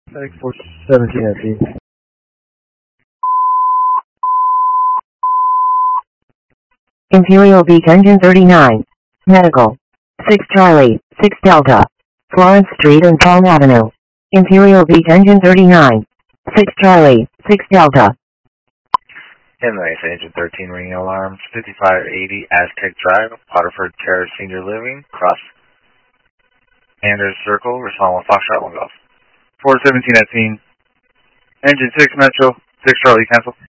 Medic 417 at B. Imperial Beach Engine 39. Medical. 6 Charlie, 6 Delta. Florence Street and Palm Avenue. Imperial Beach Engine 39. 6 Charlie, 6 Delta. NYS Engine 13 ringing alarms, 5580 Aztec Drive, Potterford Terrace Senior Living, Cross Anders Circle, respond 1 Foxtrot 1 Golf. 417 at scene. Engine 6 Metro, 6 Charlie, cancel.